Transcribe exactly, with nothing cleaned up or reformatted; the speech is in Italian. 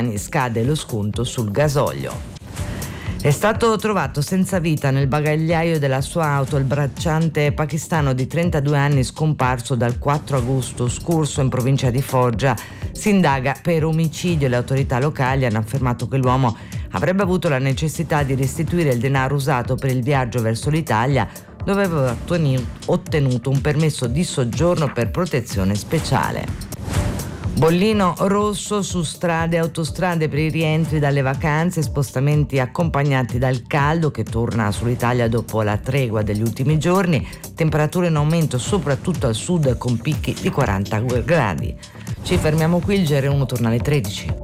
domani scade lo sconto sul gasolio. È stato trovato senza vita nel bagagliaio della sua auto il bracciante pakistano di trentadue anni scomparso dal quattro agosto scorso in provincia di Foggia. Si indaga per omicidio. Le autorità locali hanno affermato che l'uomo avrebbe avuto la necessità di restituire il denaro usato per il viaggio verso l'Italia, dove aveva ottenuto un permesso di soggiorno per protezione speciale. Bollino rosso su strade e autostrade per i rientri dalle vacanze, spostamenti accompagnati dal caldo che torna sull'Italia dopo la tregua degli ultimi giorni, temperature in aumento soprattutto al sud con picchi di quaranta gradi. Ci fermiamo qui, il G R uno torna alle tredici.